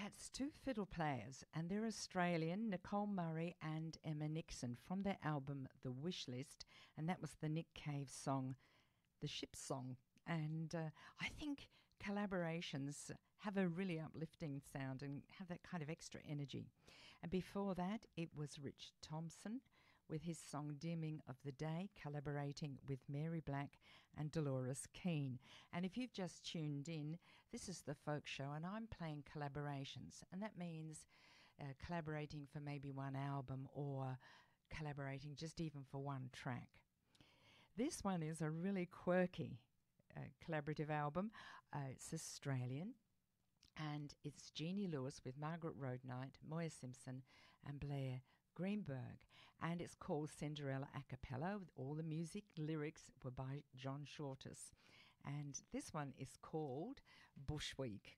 That's two fiddle players, and they're Australian, Nicole Murray and Emma Nixon, from their album The Wish List, and that was the Nick Cave song, The Ship Song. And I think collaborations have a really uplifting sound and have that kind of extra energy. And before that, it was Rich Thompson with his song Dimming of the Day, collaborating with Mary Black and Dolores Keane. And if you've just tuned in, this is the Folk Show, and I'm playing collaborations. And that means collaborating for maybe one album or collaborating just even for one track. This one is a really quirky collaborative album. It's Australian, and it's Jeannie Lewis with Margaret Roadnight, Moya Simpson and Blair Greenberg, and it's called Cinderella a cappella. All the music lyrics were by John Shortus, and this one is called Bush Week.